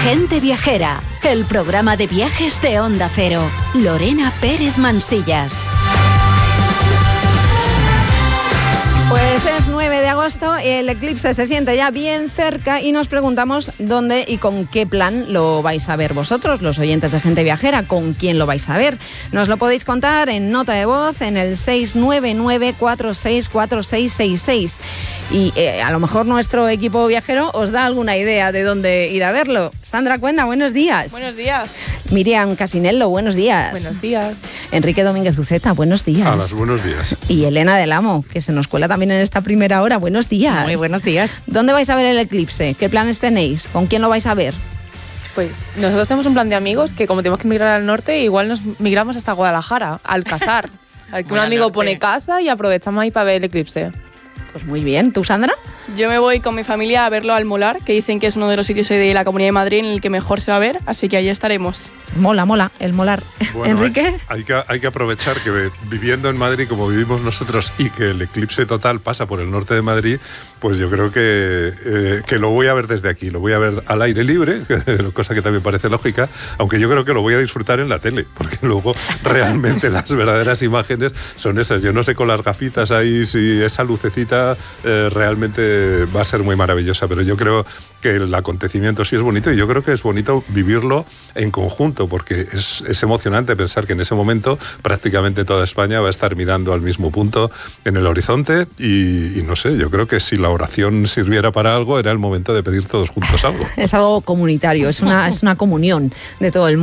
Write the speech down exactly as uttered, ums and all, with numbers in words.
Gente Viajera, el programa de viajes de Onda Cero. Lorena Pérez Mansillas. Pues es nueve de agosto, el eclipse se siente ya bien cerca y nos preguntamos dónde y con qué plan lo vais a ver vosotros, los oyentes de Gente Viajera, con quién lo vais a ver. Nos lo podéis contar en nota de voz en el seis nueve nueve cuatro seis cuatro seis seis seis y eh, a lo mejor nuestro equipo viajero os da alguna idea de dónde ir a verlo. Sandra Cuenda, buenos días. Buenos días. Miriam Casinello, buenos días. Buenos días. Enrique Domínguez Uceta, buenos días. A las buenos días. Y Elena del Amo, que se nos cuela también en esta primera hora. Buenos días. Muy buenos días. ¿Dónde vais a ver el eclipse? ¿Qué planes tenéis? ¿Con quién lo vais a ver? Pues nosotros tenemos un plan de amigos que como tenemos que migrar al norte, igual nos migramos hasta Guadalajara, al Casar. Al que un amigo norte. Pone casa y aprovechamos ahí para ver el eclipse. Pues muy bien. ¿Tú, Sandra? Yo me voy con mi familia a verlo al Molar, que dicen que es uno de los sitios de la Comunidad de Madrid en el que mejor se va a ver, así que allí estaremos. Mola, mola, el Molar. Bueno, ¿Enrique? Hay, hay, que, hay que aprovechar que viviendo en Madrid como vivimos nosotros y que el eclipse total pasa por el norte de Madrid, pues yo creo que, eh, que lo voy a ver desde aquí, lo voy a ver al aire libre, cosa que también parece lógica, aunque yo creo que lo voy a disfrutar en la tele, porque luego realmente las verdaderas imágenes son esas. Yo no sé con las gafitas ahí si esa lucecita eh, realmente va a ser muy maravillosa, pero yo creo que el acontecimiento sí es bonito y yo creo que es bonito vivirlo en conjunto, porque es, es emocionante pensar que en ese momento prácticamente toda España va a estar mirando al mismo punto en el horizonte y, y no sé, yo creo que si la oración sirviera para algo era el momento de pedir todos juntos algo. Es algo comunitario, es una, es una comunión de todo el mundo.